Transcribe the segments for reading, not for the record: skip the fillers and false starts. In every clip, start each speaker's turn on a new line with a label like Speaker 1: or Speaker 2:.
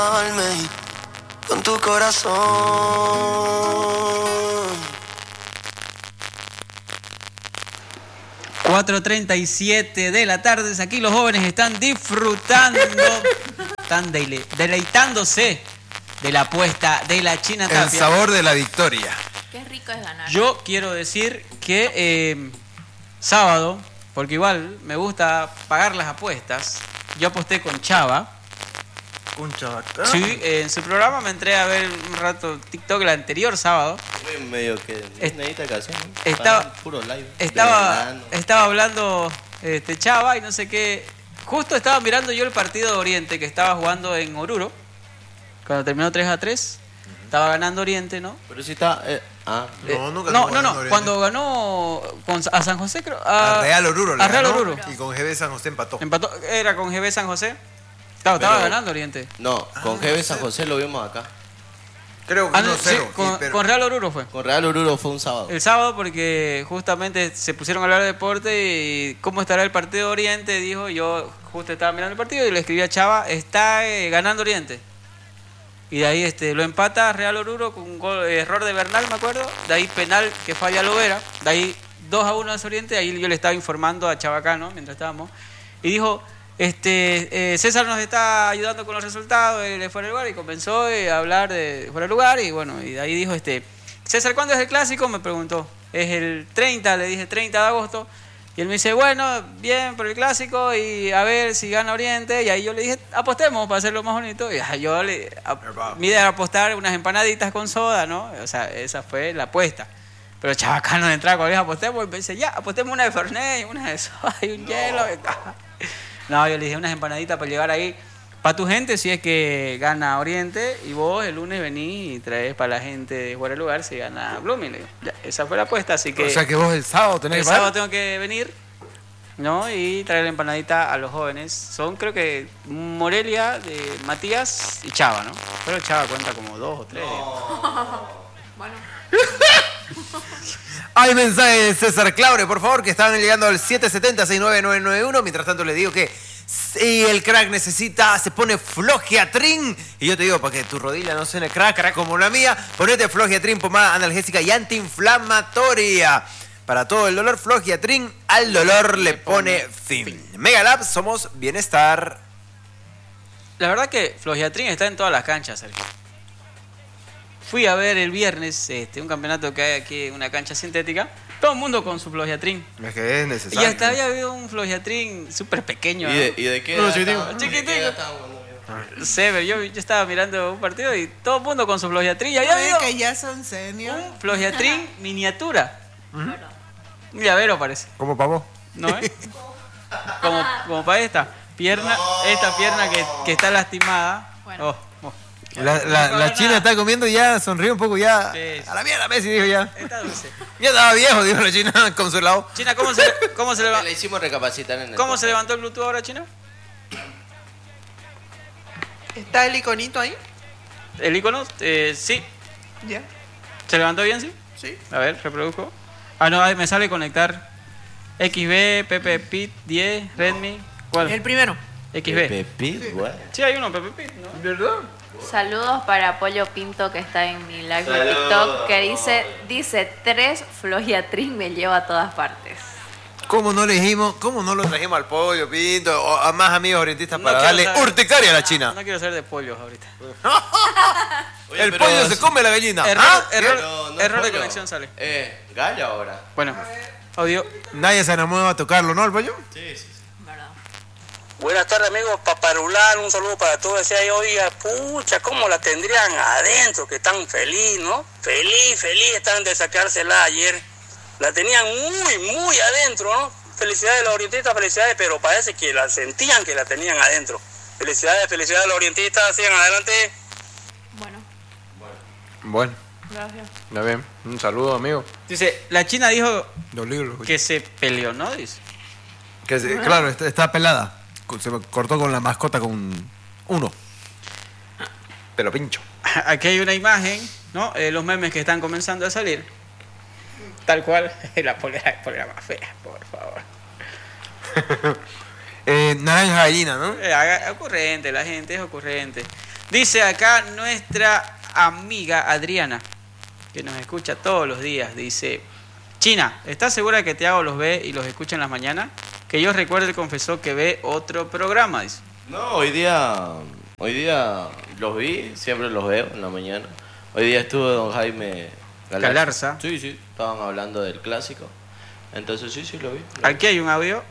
Speaker 1: Con tu corazón.
Speaker 2: 4:37 de la tarde, aquí los jóvenes están disfrutando, están deleitándose de la apuesta de la China Tapia.
Speaker 3: El sabor de la victoria.
Speaker 4: Qué rico es ganar.
Speaker 2: Yo quiero decir que sábado, porque igual me gusta pagar las apuestas, yo aposté con Chava.
Speaker 3: Un chabacán.
Speaker 2: Sí, en su programa me entré a ver un rato TikTok el anterior sábado.
Speaker 5: Medio que necesita canción, ¿no?
Speaker 2: Estaba,
Speaker 5: puro live.
Speaker 2: estaba hablando Chava y no sé qué. Justo estaba mirando yo el partido de Oriente que estaba jugando en Oruro. Cuando terminó 3-3, estaba ganando Oriente, ¿no?
Speaker 5: Pero si está...
Speaker 3: No,
Speaker 2: cuando ganó a San José, creo.
Speaker 3: A Real Oruro.
Speaker 2: A Real Oruro.
Speaker 3: Y con GB San José empató.
Speaker 2: Era con GB San José. Claro, estaba ganando Oriente.
Speaker 5: No, con GB San José lo vimos acá.
Speaker 3: Creo que 1-0.
Speaker 2: Sí, con Real Oruro fue.
Speaker 5: Con Real Oruro fue un sábado.
Speaker 2: El sábado porque justamente se pusieron a hablar de deporte y cómo estará el partido de Oriente, dijo, yo justo estaba mirando el partido y le escribí a Chava, está ganando Oriente. Y de ahí lo empata Real Oruro con un gol, error de Bernal, me acuerdo, de ahí penal que falla Lovera, de ahí 2-1 a Oriente, ahí yo le estaba informando a Chabacano mientras estábamos, y dijo, César nos está ayudando con los resultados de fuera de lugar, y comenzó a hablar de fuera de lugar, y bueno, y de ahí dijo, César, ¿cuándo es el clásico? Me preguntó. Es el 30, le dije 30 de agosto. Y él me dice, bueno, bien por el clásico y a ver si gana Oriente. Y ahí yo le dije, apostemos para hacerlo más bonito. Y yo mi idea era apostar unas empanaditas con soda, ¿no? O sea, esa fue la apuesta. Pero Chabacano de entrada, cuando dije apostemos, y me dice, ya, apostemos una de Fernet, una de soda y un hielo. No, yo le dije unas empanaditas para llevar ahí. Para tu gente, si es que gana Oriente, y vos el lunes venís y traes para la gente de fuera del lugar si gana Blooming. Ya, esa fue la apuesta, así que...
Speaker 3: O sea que vos el sábado tenés que
Speaker 2: el sábado tengo que venir, ¿no? Y traer la empanadita a los jóvenes. Son, creo que, Morelia, de Matías y Chava, ¿no? Pero Chava cuenta como 2 o 3.
Speaker 4: Bueno.
Speaker 3: Hay mensaje de César Claure, por favor, que están llegando al 770-69991. Mientras tanto les digo que si el crack se pone Flogiatrin. Y yo te digo, para que tu rodilla no suene crack como la mía, ponete Flogiatrin, pomada analgésica y antiinflamatoria. Para todo el dolor, Flogiatrin al dolor le pone fin. Megalab, somos bienestar.
Speaker 2: La verdad que Flogiatrin está en todas las canchas, Sergio. Fui a ver el viernes un campeonato que hay aquí en una cancha sintética. Todo el mundo con su Flogiatrin.
Speaker 3: Es que es necesario.
Speaker 2: Y hasta había habido un Flogiatrin súper pequeño.
Speaker 5: ¿Y de qué edad?
Speaker 2: Chiquitito. Pero yo estaba mirando un partido y todo el mundo con su Flogiatrin. Y había habido
Speaker 6: que ya son senior.
Speaker 2: un Flogiatrin miniatura. Un llavero parece.
Speaker 3: ¿Cómo para vos?
Speaker 2: ¿No es? Como para esta pierna que está lastimada.
Speaker 4: Bueno.
Speaker 3: La China está comiendo y ya sonríe un poco ya.
Speaker 2: Sí.
Speaker 3: A la mierda, Messi, dijo ya.
Speaker 2: Está dulce.
Speaker 3: Ya estaba viejo, dijo la China con su helado.
Speaker 2: China, ¿cómo se levantó?
Speaker 5: Le hicimos recapacitar en el
Speaker 2: ¿Cómo se levantó el Bluetooth ahora, China?
Speaker 6: ¿Está el iconito ahí?
Speaker 2: ¿El icono? Sí.
Speaker 6: Ya.
Speaker 2: ¿Se levantó bien, sí?
Speaker 6: Sí.
Speaker 2: A ver, reproduzco. Ah, no, ahí me sale conectar. XB, Pepe Pit 10, Redmi. ¿Cuál?
Speaker 6: El primero.
Speaker 2: XB.
Speaker 5: Pepit, güey.
Speaker 2: Sí, hay uno, Pepe Pit, ¿no?
Speaker 3: ¿Verdad?
Speaker 4: Saludos para Pollo Pinto que está en mi live de TikTok que dice 3 Flogiatrin me lleva a todas partes.
Speaker 3: ¿Cómo no lo trajimos al pollo, Pinto, o a más amigos orientistas
Speaker 2: No
Speaker 3: para
Speaker 2: quiero
Speaker 3: darle
Speaker 2: saber.
Speaker 3: urticaria a la China?
Speaker 2: No quiero saber de pollos ahorita.
Speaker 5: Oye,
Speaker 3: El
Speaker 5: pero
Speaker 3: pollo se come la gallina.
Speaker 2: Error
Speaker 5: Pero no
Speaker 2: error de
Speaker 5: pollo.
Speaker 2: conexión sale.
Speaker 5: Gallo ahora.
Speaker 2: Bueno, audio.
Speaker 3: Nadie se enamoró a tocarlo, ¿no, el pollo?
Speaker 5: Sí, sí.
Speaker 4: ¿Verdad?
Speaker 1: Buenas tardes, amigos. Paparular, un saludo para todos. Decía, oiga, pucha, ¿cómo la tendrían adentro? Que están feliz, ¿no? Feliz están de sacársela ayer. La tenían muy adentro, ¿no? Felicidades a los orientistas, felicidades, pero parece que la sentían que la tenían adentro. Felicidades a los orientistas, sigan adelante.
Speaker 3: Bueno,
Speaker 4: Gracias.
Speaker 3: ya bien. Un saludo, amigo.
Speaker 2: Dice, la China dijo
Speaker 3: Dolido.
Speaker 2: que se peleó, ¿no? Dice.
Speaker 3: Claro, está pelada. Se me cortó con la mascota con uno. Te lo pincho.
Speaker 2: Aquí hay una imagen, ¿no? Los memes que están comenzando a salir. Tal cual, la polera más fea, por favor.
Speaker 3: Naranja gallina, ¿no?
Speaker 2: Ocurrente, la gente es ocurrente. Dice acá nuestra amiga Adriana, que nos escucha todos los días, dice: China, ¿estás segura que Tiago los ve y los escucha en las mañanas? Que yo recuerde, confesó que ve otro programa, dice.
Speaker 5: No, hoy día los vi, siempre los veo en la mañana. Hoy día estuvo don Jaime
Speaker 2: Galarza.
Speaker 5: Sí, estaban hablando del clásico. Entonces sí, lo vi.
Speaker 2: Aquí hay un audio.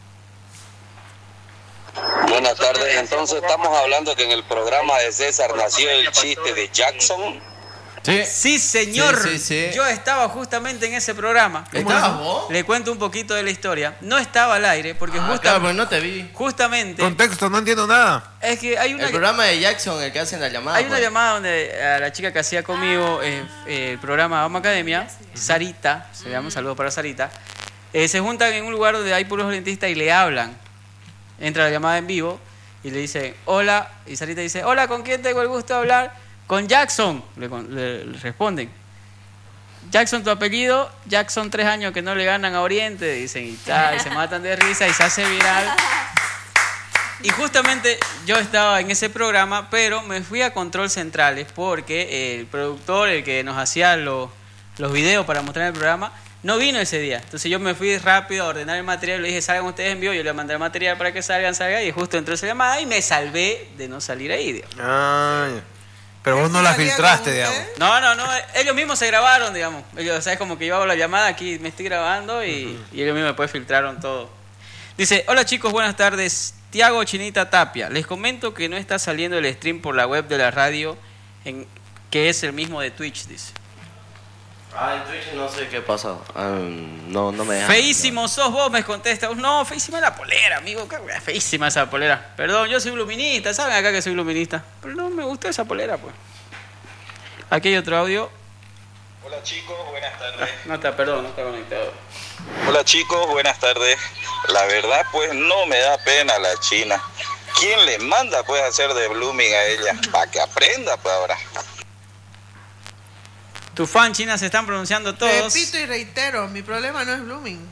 Speaker 1: Buenas tardes, entonces estamos hablando que en el programa de César nació el chiste de Jackson.
Speaker 5: Sí.
Speaker 2: Sí, señor.
Speaker 5: Sí.
Speaker 2: Yo estaba justamente en ese programa.
Speaker 5: ¿Estabas vos?
Speaker 2: Le cuento un poquito de la historia. No estaba al aire porque
Speaker 5: Claro, pero no te vi.
Speaker 2: justamente
Speaker 3: Contexto, no entiendo nada.
Speaker 2: es que hay una
Speaker 5: El programa de Jackson, el que hacen la llamada.
Speaker 2: hay una
Speaker 5: pues.
Speaker 2: llamada donde a la chica que hacía conmigo el programa Vamos Academia, Sarita, se llama, un saludo para Sarita, se juntan en un lugar donde hay puros orientistas y le hablan. Entra la llamada en vivo y le dicen hola, y Sarita dice: hola, ¿con quién tengo el gusto de hablar? Con Jackson, le responden. Jackson, tu apellido. Jackson, 3 años que no le ganan a Oriente, dicen, y tal, y se matan de risa y se hace viral. Y justamente yo estaba en ese programa, pero me fui a Control Centrales porque el productor, el que nos hacía los videos para mostrar el programa, no vino ese día. Entonces yo me fui rápido a ordenar el material, le dije: salgan ustedes en vivo, yo le mandé el material para que salgan, y justo entró esa llamada y me salvé de no salir ahí, digamos.
Speaker 3: Ay, pero vos no la filtraste, digamos.
Speaker 2: No, ellos mismos se grabaron, digamos. Ellos, o sea, es como que yo hago la llamada, aquí me estoy grabando y ellos mismos después filtraron todo. Dice: hola chicos, buenas tardes. Tiago Chinita Tapia. Les comento que no está saliendo el stream por la web de la radio, que es el mismo de Twitch, dice.
Speaker 5: En Twitch no sé qué pasó. No me dejan.
Speaker 2: Feísimo sos vos, me contesta. No, feísima la polera, amigo. Feísima esa polera. Perdón, yo soy luminista. ¿Saben acá que soy luminista? Pero no me gustó esa polera, pues. Aquí hay otro audio.
Speaker 7: Hola chicos, buenas tardes.
Speaker 2: No está conectado.
Speaker 7: Hola chicos, buenas tardes. La verdad pues no me da pena la China. ¿Quién le manda pues a hacer de blooming a ella? Para que aprenda pues ahora.
Speaker 2: Tu fan China se están pronunciando todos.
Speaker 6: Repito y reitero, mi problema no es blooming.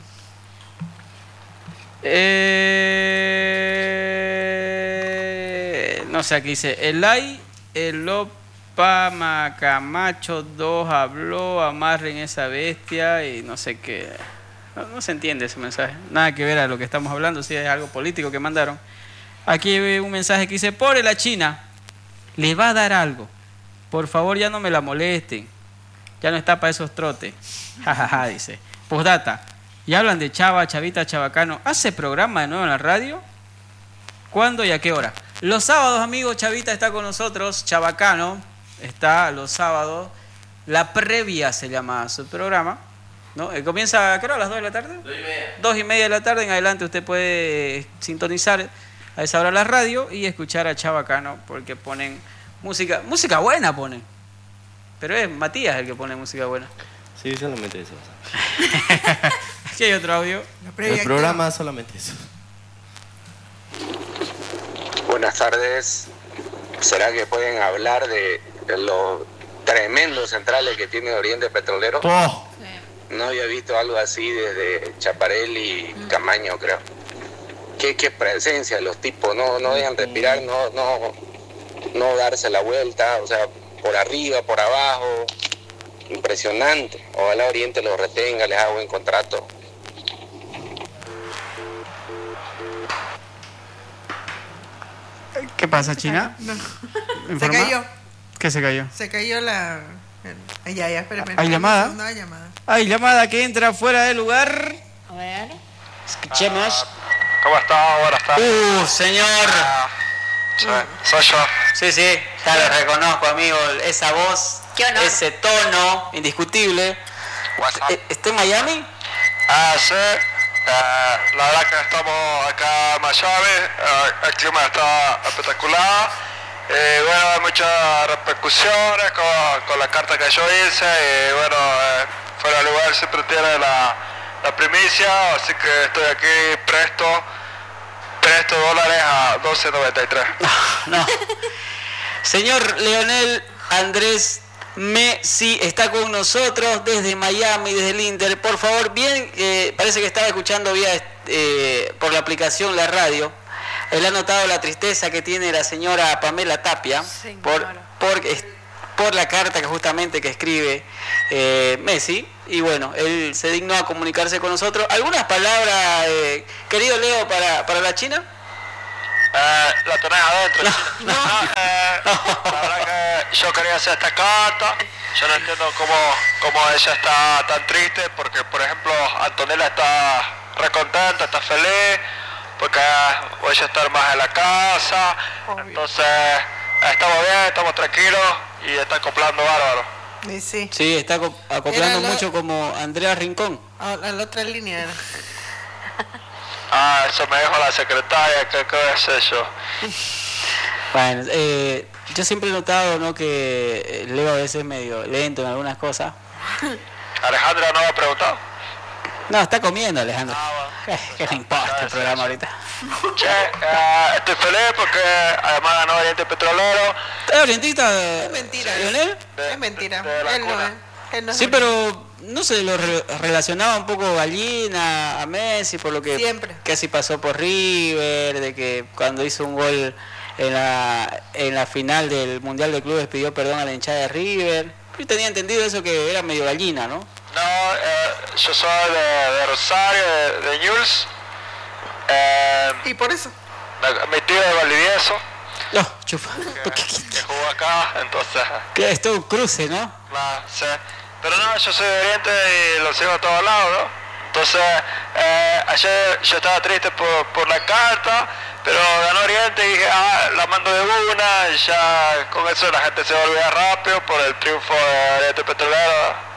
Speaker 2: No sé, aquí dice: el Lopa Macamacho 2 habló, amarren esa bestia y no sé qué. No se entiende ese mensaje. Nada que ver a lo que estamos hablando, si es algo político que mandaron. Aquí hay un mensaje que dice: pobre la China, le va a dar algo. Por favor, ya no me la molesten. Ya no está para esos trotes. Jajaja, dice. Postdata. Y hablan de Chava, Chavita, Chabacano. ¿Hace programa de nuevo en la radio? ¿Cuándo y a qué hora? Los sábados, amigos, Chavita está con nosotros. Chabacano está los sábados. La previa se llama su programa, ¿no? Comienza, ¿a qué hora? ¿A las 2 de la tarde?
Speaker 5: 2:30.
Speaker 2: 2:30 de la tarde en adelante usted puede sintonizar a esa hora la radio y escuchar a Chabacano porque ponen música buena ponen. Pero es Matías el que pone música buena.
Speaker 5: Sí, solamente eso.
Speaker 2: Aquí hay otro audio.
Speaker 6: La previa
Speaker 5: El programa solamente eso.
Speaker 1: Buenas tardes. ¿Será que pueden hablar de los tremendos centrales que tiene Oriente Petrolero? No había visto algo así desde Chaparelli y Camaño, creo. Qué presencia los tipos, no dejan respirar, no darse la vuelta, o sea, por arriba, por abajo, impresionante. Ojalá Oriente los retenga, les haga buen contrato.
Speaker 2: ¿Qué pasa, China?
Speaker 6: No. Se
Speaker 2: ¿Informa?
Speaker 6: cayó.
Speaker 2: ¿Qué se cayó?
Speaker 6: Se cayó la... Ya, espérame.
Speaker 2: ¿Hay llamada?
Speaker 6: No hay llamada.
Speaker 2: Hay llamada que entra fuera de lugar.
Speaker 4: A ver.
Speaker 2: Escuchemos.
Speaker 7: ¿Cómo estás? Buenas tardes.
Speaker 2: Señor.
Speaker 7: Soy yo.
Speaker 2: Sí, ya lo reconozco, amigo. Esa voz,
Speaker 4: Qué honor.
Speaker 2: ese tono indiscutible. ¿Está en Miami?
Speaker 7: Sí. La verdad que estamos acá en Miami. El clima está espectacular. Bueno, hay muchas repercusiones con la carta que yo hice. Y bueno, fuera de lugar siempre tiene la primicia. Así que estoy aquí presto dólares a 12.93.
Speaker 2: No. Señor Leonel Andrés Messi está con nosotros desde Miami, desde el Inter. Por favor, bien, parece que estaba escuchando vía por la aplicación la radio. él ha notado la tristeza que tiene la señora Pamela Tapia por la carta que justamente que escribe Messi, y bueno, él se dignó a comunicarse con nosotros. ¿Algunas palabras, querido Leo, para la China?
Speaker 7: La tenés adentro.
Speaker 2: No.
Speaker 7: La verdad que yo quería hacer esta carta. Yo no entiendo cómo ella está tan triste, porque por ejemplo Antonella está recontenta, está feliz, porque voy a estar más en la casa. Obvio. Entonces estamos bien, estamos tranquilos y está acoplando bárbaro.
Speaker 6: Y sí.
Speaker 2: Sí, está acoplando mucho como Andrea Rincón.
Speaker 6: A la otra línea era.
Speaker 7: Eso me dijo la secretaria, que es yo.
Speaker 2: Bueno, yo siempre he notado, ¿no?, que Leo a veces es medio lento en algunas cosas.
Speaker 7: Alejandra no me ha preguntado.
Speaker 2: No, está comiendo, Alejandro. ¿Qué le importa el programa ahorita?
Speaker 7: Che, estoy feliz porque además ganó Oriente Petrolero.
Speaker 2: ¿Es orientista?
Speaker 6: Es mentira.
Speaker 2: ¿Lionel?
Speaker 6: Es mentira. Él no es
Speaker 2: Sí, pero no se lo relacionaba un poco Gallina a Messi por lo que
Speaker 6: siempre
Speaker 2: casi pasó por River, de que cuando hizo un gol en la final del Mundial de Clubes pidió perdón a la hinchada de River. Yo tenía entendido eso, que era medio Gallina, ¿no?
Speaker 7: No, yo soy de Rosario, de Newell's.
Speaker 6: Y por eso.
Speaker 7: Mi tío de Valdivieso.
Speaker 2: No, chupa.
Speaker 7: Que jugó acá, entonces.
Speaker 2: Que es todo un cruce, ¿no?
Speaker 7: No, sí. Pero no, yo soy de Oriente y lo sigo a todos lados, ¿no? Entonces, ayer yo estaba triste por la carta, pero ganó Oriente y dije, la mando de una, y ya con eso la gente se va a olvidar rápido por el triunfo de Oriente Petrolero.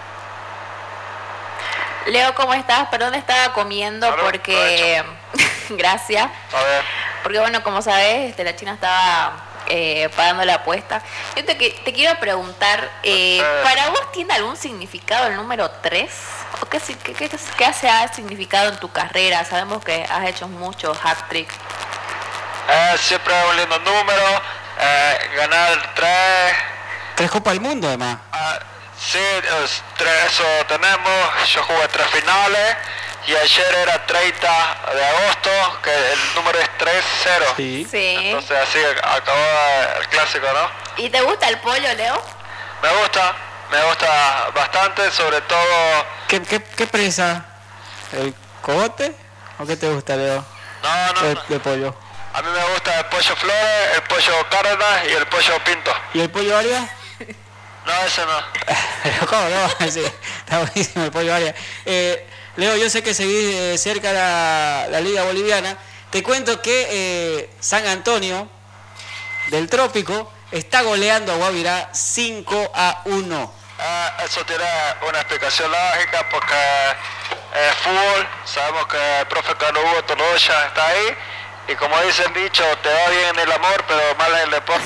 Speaker 4: Leo, ¿cómo estás? Perdón, estaba comiendo.
Speaker 7: Salud,
Speaker 4: porque... Gracias.
Speaker 7: A ver.
Speaker 4: Porque bueno, como sabes, la China estaba pagando la apuesta. Yo te quiero preguntar, ¿para vos tiene algún significado el número 3? ¿O qué ha significado en tu carrera? Sabemos que has hecho muchos hat-tricks.
Speaker 7: Siempre es un lindo número, ganar 3.
Speaker 2: 3 Copas del Mundo, además.
Speaker 7: Sí, 3 eso tenemos. Yo jugué 3 finales y ayer era 30 de agosto, que el número es 3-0.
Speaker 2: Sí.
Speaker 7: Entonces así acabó el clásico, ¿no?
Speaker 4: ¿Y te gusta el pollo, Leo?
Speaker 7: Me gusta bastante, sobre todo...
Speaker 2: ¿Qué presa? ¿El cogote? ¿O qué te gusta, Leo?
Speaker 7: No.
Speaker 2: De pollo.
Speaker 7: A mí me gusta el pollo Flores, el pollo Cárdenas y el pollo Pinto.
Speaker 2: ¿Y el pollo Arias?
Speaker 7: No, ese no.
Speaker 2: Pero ¿cómo no? Sí, está buenísimo el pollo Arias. Leo, yo sé que seguís cerca la Liga Boliviana. Te cuento que San Antonio del Trópico está goleando a Guavirá 5-1.
Speaker 7: Eso tiene una explicación lógica porque es fútbol. Sabemos que el profe Carlos Hugo Toloya está ahí. Y como dice el dicho, te va bien en el amor, pero mal en el deporte.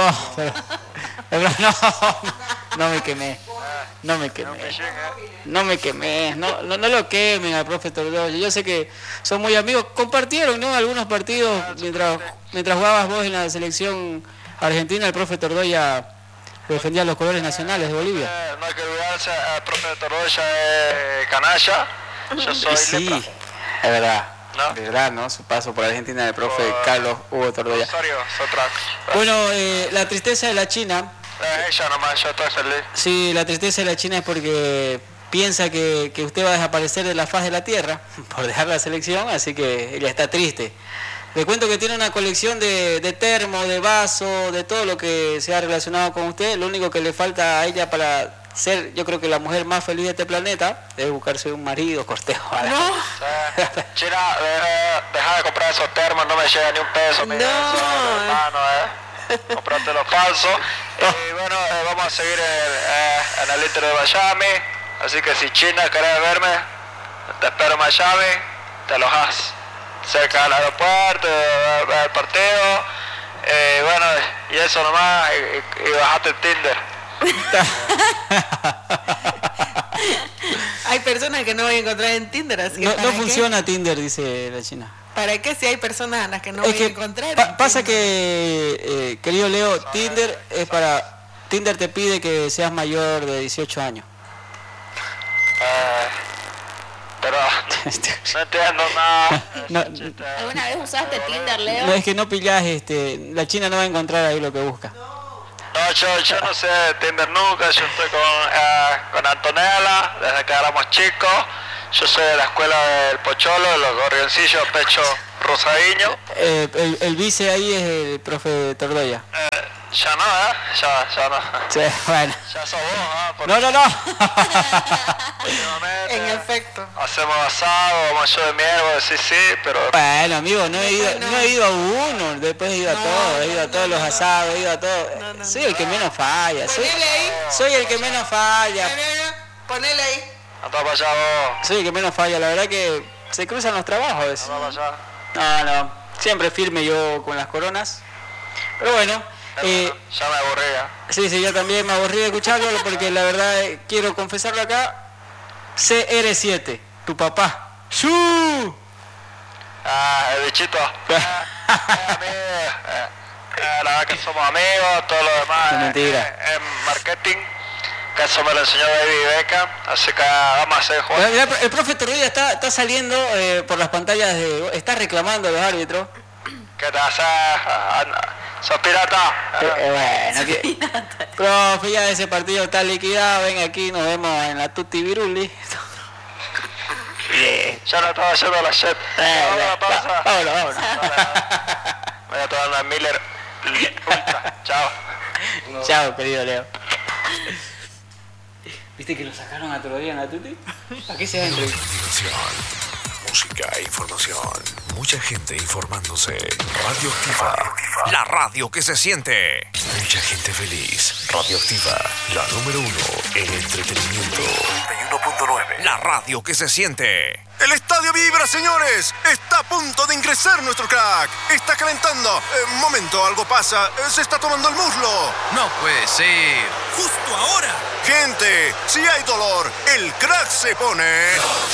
Speaker 2: No me quemé. No lo quemen al profe Tordoya. Yo sé que son muy amigos. Compartieron, ¿no?, algunos partidos mientras jugabas vos en la selección argentina. El profe Tordoya defendía los colores nacionales de Bolivia.
Speaker 7: No hay que olvidarse, el profe Tordoya es canalla. Yo soy
Speaker 2: sí, es verdad.
Speaker 7: ¿No?
Speaker 2: De verdad, ¿no? Su paso por Argentina del profe Carlos Hugo Tordoya. Bueno, la tristeza de la China.
Speaker 7: Ella nomás, yo estoy feliz.
Speaker 2: Sí, la tristeza de la China es porque piensa que usted va a desaparecer de la faz de la tierra por dejar la selección, así que ella está triste. Le cuento que tiene una colección de termo, de vaso, de todo lo que se ha relacionado con usted. Lo único que le falta a ella para ser, yo creo que la mujer más feliz de este planeta, es buscarse un marido, cortejo.
Speaker 6: No.
Speaker 7: China, deja de comprar esos termos, no me llega ni un peso. Comprate lo falso. Y bueno, vamos a seguir en el Inter de Miami. Así que si China querés verme, te espero en Miami, te alojas cerca del aeropuerto, el partido. Bueno, y eso nomás, y bajate el Tinder.
Speaker 6: Hay personas que no voy a encontrar en Tinder, así que
Speaker 2: no funciona Tinder, dice la China.
Speaker 6: ¿Para qué si hay personas a las que no voy a encontrar?
Speaker 2: Pasa que, querido Leo, Tinder te pide que seas mayor de 18 años.
Speaker 7: Pero No entiendo nada.
Speaker 2: No,
Speaker 4: ¿Alguna vez usaste Tinder, Leo?
Speaker 2: no, es que no pillás, la China no va a encontrar ahí lo que busca.
Speaker 7: No, yo no sé de Tinder nunca, yo estoy con Antonella desde que éramos chicos. Yo soy de la escuela del Pocholo, de los gorrioncillos, pecho rosadiño.
Speaker 2: El vice ahí es el profe Tordoya.
Speaker 7: Ya no, ya no.
Speaker 2: Sí, bueno.
Speaker 7: Ya sos vos, porque
Speaker 2: No.
Speaker 7: últimamente
Speaker 6: En efecto.
Speaker 7: hacemos asado, mayo de miel, vos decís sí, pero...
Speaker 2: Bueno, amigo, no he ido a uno, después he ido a todos, he ido a todos los asados, he ido a todos. Soy el que menos falla,
Speaker 6: Ponele ahí.
Speaker 2: soy el que menos falla.
Speaker 6: Ponele ahí.
Speaker 7: Anda para allá vos,
Speaker 2: Soy el que menos falla, la verdad que se cruzan los trabajos a veces.
Speaker 7: anda para allá.
Speaker 2: No, siempre firme yo con las coronas. Pero bueno,
Speaker 7: Ya me aburría.
Speaker 2: sí, yo también me aburrí de escucharlo porque la verdad quiero confesarlo acá. CR7, tu papá. ¡Shuu!
Speaker 7: El bichito. La verdad que somos amigos, todo lo demás.
Speaker 2: Es mentira.
Speaker 7: En marketing, que eso me lo enseñó David Beca, así que vamos a hacer juego.
Speaker 2: El profe Torroya está saliendo por las pantallas está reclamando a los árbitros.
Speaker 7: ¿Qué te haces? ¿Sos pirata?
Speaker 2: Bueno, profe, ya ese partido está liquidado, ven aquí, nos vemos en la Tutti Viruli.
Speaker 7: Ya no estaba yendo a la jet. Vamos a la pausa.
Speaker 2: Vámonos.
Speaker 7: Voy a tomar una Miller Ultra. Chao.
Speaker 2: Chao, querido Leo. ¿Viste que lo sacaron a Torroya en la Tutti? ¿A qué se va a entrevistar?
Speaker 8: Diversión, música e información. Mucha gente informándose. Radioactiva, la radio que se siente. Mucha gente feliz. Radioactiva, la número 1 en entretenimiento. 91.9, la radio que se siente.
Speaker 9: El estadio vibra, señores. Está a punto de ingresar nuestro crack. Está calentando. Momento, algo pasa. Se está tomando el muslo.
Speaker 3: No puede ser.
Speaker 9: Justo ahora. Gente, si hay dolor, el crack se pone...